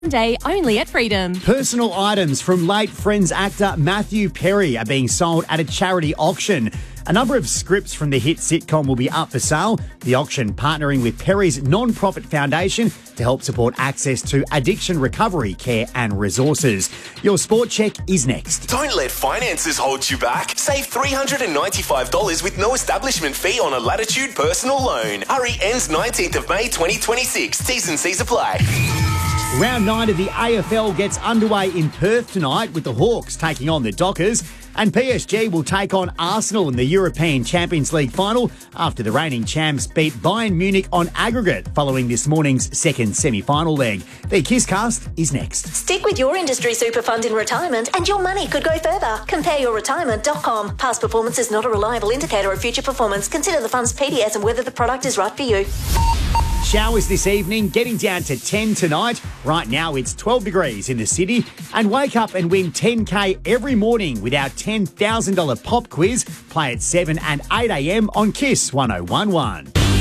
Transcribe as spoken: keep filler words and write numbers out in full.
Day only at Freedom. Personal items from late Friends actor Matthew Perry are being sold at a charity auction. A number of scripts from the hit sitcom will be up for sale. The auction partnering with Perry's non-profit foundation to help support access to addiction recovery, care and resources. Your sport check is next. Don't let finances hold you back. Save three hundred ninety-five dollars with no establishment fee on a Latitude personal loan. Hurry, ends nineteenth of May twenty twenty-six. T's and C's apply. Round nine of the A F L gets underway in Perth tonight with the Hawks taking on the Dockers, and P S G will take on Arsenal in the European Champions League final after the reigning champs beat Bayern Munich on aggregate following this morning's second semi-final leg. The KissCast is next. Stick with your industry super fund in retirement and your money could go further. compare your retirement dot com. Past performance is not a reliable indicator of future performance. Consider the fund's P D S and whether the product is right for you. Showers this evening, getting down to ten tonight. Right now it's twelve degrees in the city. And wake up and win ten K every morning with our ten thousand dollars pop quiz. Play at seven and eight a.m. on Kiss one oh one one.